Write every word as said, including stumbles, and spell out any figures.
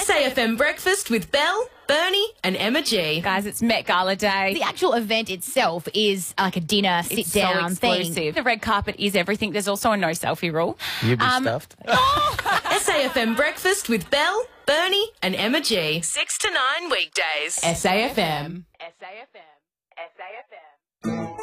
S A F M Breakfast with Belle, Bernie and Emma G. Guys, it's Met Gala Day. The actual event itself is like a dinner, sit It's down so exclusive. thing. The red carpet is everything. There's also a no selfie rule. You'd be Um, stuffed. S A F M Breakfast with Belle, Bernie and Emma G. six to nine weekdays. S A F M. S A F M. S A F M.